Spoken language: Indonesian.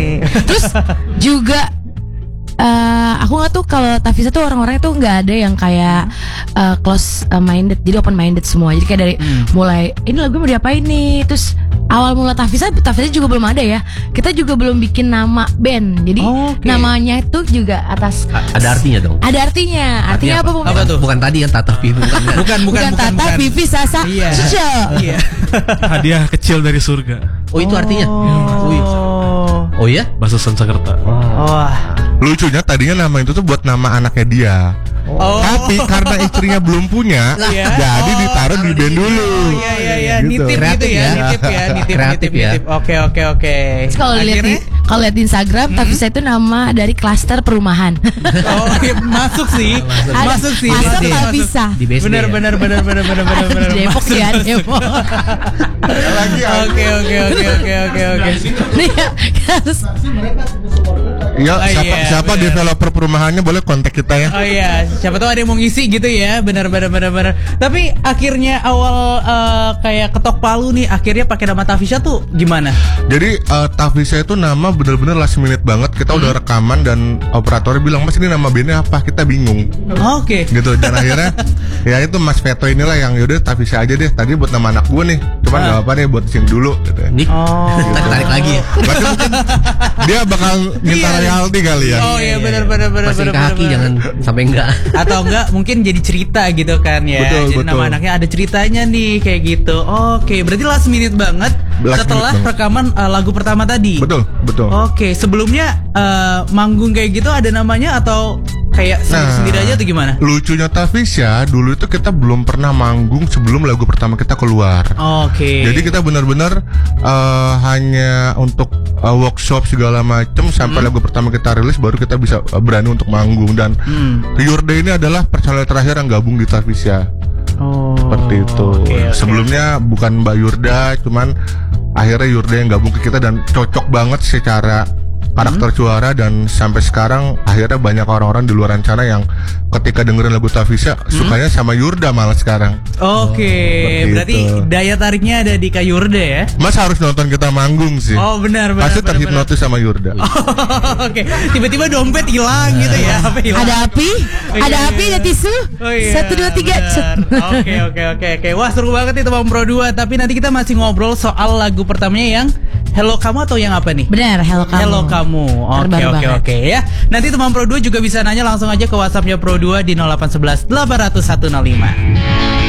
Terus juga aku nggak tuh kalau Tavisa tuh orang-orangnya tuh nggak ada yang kayak close minded, jadi open minded semua. Jadi kayak dari mulai ini lagu mau diapain nih, terus awal mula Tavisa juga belum ada ya. Kita juga belum bikin nama band. Jadi namanya itu juga atas ada artinya dong. Ada artinya. Artinya apa? Apa tuh? Bukan tadi yang Tata Vivi. Bukan Tata Vivi Sasa. Iya. Hadiah kecil dari surga. Oh itu artinya. Oh ya? Bahasa Sanskerta. Wah. Lucunya tadinya nama itu tuh buat nama anaknya dia. Tapi karena istrinya belum punya, jadi ditaruh di band dulu. Iya. Gitu. Nitip Kreatif gitu ya. Nitip. Kreatif ya. Oke. Kalau lihat di Instagram, Tavisa itu nama dari klaster perumahan. Oh, masuk sih. Masuk Tavisa. Di BSD. Bener. Di Depok ya, Depok. Lagi Oke. Ya, siapa developer perumahannya boleh kontak kita ya. Oh iya, siapa tahu ada yang mau ngisi gitu ya. Benar. Tapi akhirnya awal kayak ketok palu nih, akhirnya pakai nama Tavisa tuh gimana? Jadi Tavisa itu nama bener-bener last minute banget. Kita udah rekaman dan operatornya bilang, "Mas, ini nama bandnya apa?" Kita bingung. Oke. Gitu, dan akhirnya ya itu Mas Veto inilah yang yaudah Tavisa aja deh. Tadi buat nama anak gue nih, cuman gak apa-apa deh buat sing dulu gitu. Nih. Tarik lagi ya. Berarti mungkin dia bakal minta royalti kali ya. Oh iya benar. Pasang kaki jangan sampai enggak. Atau enggak mungkin jadi cerita gitu kan ya. Jadi nama anaknya ada ceritanya nih kayak gitu. Oke, berarti last minute banget setelah rekaman lagu pertama tadi. Betul. Oke, sebelumnya manggung kayak gitu ada namanya atau kayak sendiri aja atau gimana? Lucunya Tavisa dulu itu kita belum pernah manggung sebelum lagu pertama kita keluar. Oke. Jadi kita benar-benar hanya untuk workshop segala macam sampai lagu pertama kita rilis baru kita bisa berani untuk manggung. Dan Yurda ini adalah personel terakhir yang gabung di Tavisa. Seperti itu. Sebelumnya bukan Mbak Yurda, cuman akhirnya Yurda yang gabung ke kita dan cocok banget secara karakter suara, dan sampai sekarang akhirnya banyak orang-orang di luar sana yang ketika dengerin lagu Tavisa sukanya sama Yurda malah sekarang. Oke, berarti daya tariknya ada di Kak Yurda ya? Mas harus nonton kita manggung sih. Oh benar. Pasti terhipnotis sama Yurda. Oke, tiba-tiba dompet hilang gitu ya? Ada api, ada tisu. 1, 2, 3. Oke. Wah seru banget itu Bang Pro 2. Tapi nanti kita masih ngobrol soal lagu pertamanya yang Hello Kamu atau yang apa nih? Benar, Hello Kamu. Oke ya. Nanti teman Pro 2 juga bisa nanya langsung aja ke WhatsApp-nya Pro 2 di 0811 800 105.